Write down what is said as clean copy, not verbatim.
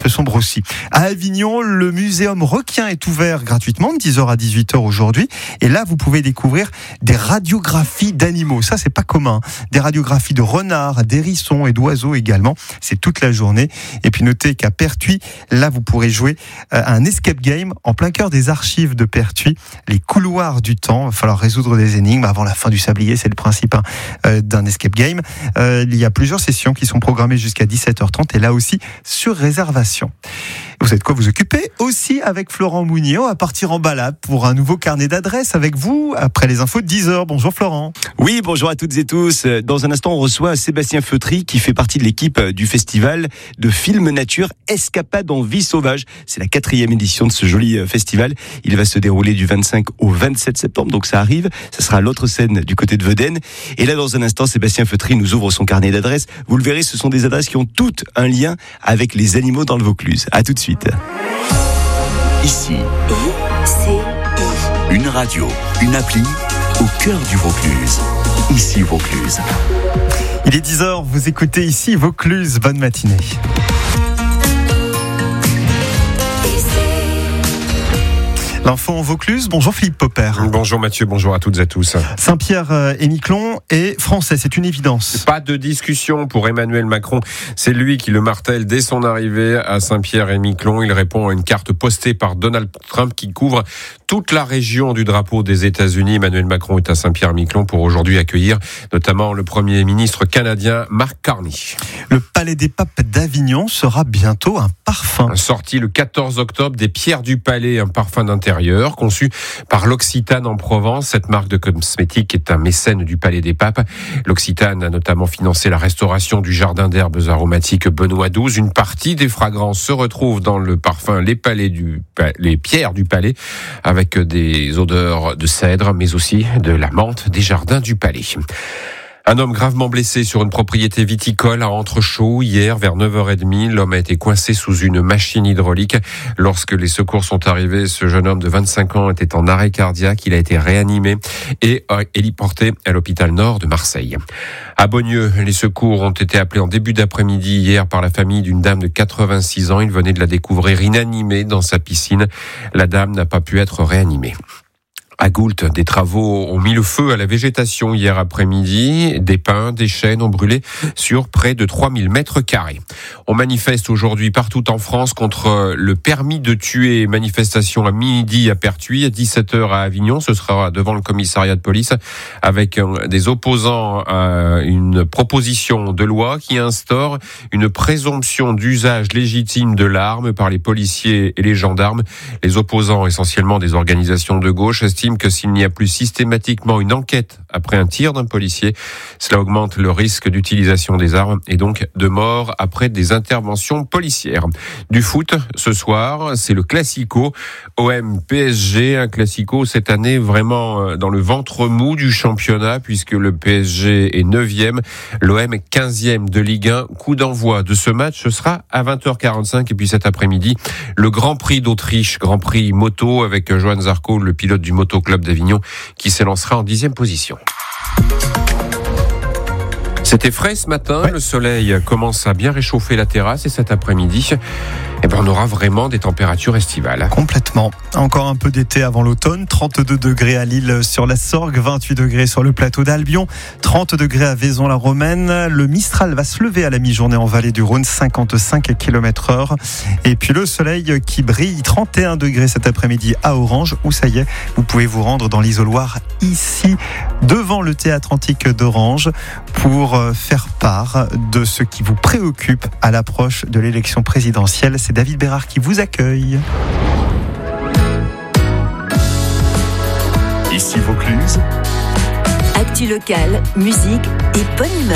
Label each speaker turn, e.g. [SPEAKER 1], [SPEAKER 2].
[SPEAKER 1] peu sombre aussi. À Avignon, le muséum Requien est ouvert gratuitement de 10h à 18h aujourd'hui. Et là, vous pouvez découvrir des radiographies d'animaux. Ça, c'est pas commun. Des radiographies de renards, d'hérissons et d'oiseaux également. C'est toute la journée. Et puis notez qu'à Pertuis, là, vous pourrez jouer à un escape game en plein cœur des archives de Pertuis. Les couloirs du temps. Il va falloir résoudre des énigmes avant la fin du sablier. C'est le principe d'un escape game. Il y a plusieurs sessions qui sont programmées jusqu'à 17h30 et là aussi sur réservation. Vous savez de quoi vous occuper aussi avec Florent Mounier. On va partir en balade pour un nouveau carnet d'adresses avec vous après les infos de 10h. Bonjour Florent.
[SPEAKER 2] Oui, bonjour à toutes et tous. Dans un instant, on reçoit Sébastien Feutry qui fait partie de l'équipe du festival de film nature Escapade en vie sauvage. C'est la 4e édition de ce joli festival. Il va se dérouler du 25 au 27 septembre, donc ça arrive. Ça sera à l'autre scène du côté de Vedène. Et là, dans un instant, Sébastien Feutry nous ouvre son carnet d'adresses. Vous le verrez, ce sont des adresses qui ont toutes un lien avec les animaux dans le Vaucluse. À tout de suite.
[SPEAKER 3] Ici, une radio, une appli au cœur du Vaucluse. Ici Vaucluse.
[SPEAKER 1] Il est 10h, vous écoutez ici Vaucluse. Bonne matinée. L'info en Vaucluse, bonjour Philippe Popper.
[SPEAKER 4] Bonjour Mathieu, bonjour à toutes et à tous.
[SPEAKER 1] Saint-Pierre-et-Miquelon est français, c'est une évidence.
[SPEAKER 4] Pas de discussion pour Emmanuel Macron, c'est lui qui le martèle dès son arrivée à Saint-Pierre-et-Miquelon. Il répond à une carte postée par Donald Trump qui couvre toute la région du drapeau des États-Unis. Emmanuel Macron est à Saint-Pierre-et-Miquelon pour aujourd'hui accueillir notamment le Premier ministre canadien Mark Carney.
[SPEAKER 1] Le Palais des Papes d'Avignon sera bientôt un parfum.
[SPEAKER 4] Sorti le 14 octobre des Pierres du Palais, un parfum d'intérieur conçu par l'Occitane en Provence. Cette marque de cosmétiques est un mécène du Palais des Papes. L'Occitane a notamment financé la restauration du jardin d'herbes aromatiques Benoît XII. Une partie des fragrances se retrouve dans le parfum les Pierres du Palais, avec des odeurs de cèdre, mais aussi de la menthe des jardins du Palais. Un homme gravement blessé sur une propriété viticole à Entrechaux hier vers 9h30. L'homme a été coincé sous une machine hydraulique. Lorsque les secours sont arrivés, ce jeune homme de 25 ans était en arrêt cardiaque. Il a été réanimé et héliporté à l'hôpital Nord de Marseille. À Beaugneux, les secours ont été appelés en début d'après-midi hier par la famille d'une dame de 86 ans. Il venait de la découvrir inanimée dans sa piscine. La dame n'a pas pu être réanimée. À Goult, des travaux ont mis le feu à la végétation hier après-midi. Des pins, des chênes ont brûlé sur près de 3000 mètres carrés. On manifeste aujourd'hui partout en France contre le permis de tuer. Manifestation à midi à Pertuis, à 17h à Avignon. Ce sera devant le commissariat de police avec des opposants à une proposition de loi qui instaure une présomption d'usage légitime de l'arme par les policiers et les gendarmes. Les opposants, essentiellement des organisations de gauche, estiment que s'il n'y a plus systématiquement une enquête après un tir d'un policier, cela augmente le risque d'utilisation des armes et donc de mort après des interventions policières. Du foot, ce soir, c'est le Classico OM-PSG, un Classico cette année vraiment dans le ventre mou du championnat puisque le PSG est 9e, l'OM est 15e de Ligue 1. Coup d'envoi de ce match, ce sera à 20h45 et puis cet après-midi, le Grand Prix d'Autriche, Grand Prix moto avec Johan Zarco, le pilote du Moto Club d'Avignon qui s'élancera en 10e position. C'était frais ce matin, Le soleil commence à bien réchauffer la terrasse et cet après-midi, on aura vraiment des températures estivales.
[SPEAKER 1] Complètement. Encore un peu d'été avant l'automne. 32 degrés à Lille sur la Sorgue, 28 degrés sur le plateau d'Albion, 30 degrés à Vaison-la-Romaine. Le Mistral va se lever à la mi-journée en vallée du Rhône, 55 km/h. Et puis le soleil qui brille, 31 degrés cet après-midi à Orange, où ça y est, vous pouvez vous rendre dans l'isoloir ici, devant le théâtre antique d'Orange, pour faire part de ce qui vous préoccupe à l'approche de l'élection présidentielle. C'est David Bérard qui vous accueille.
[SPEAKER 3] Ici Vaucluse.
[SPEAKER 5] Actu locale, musique et bonne humeur.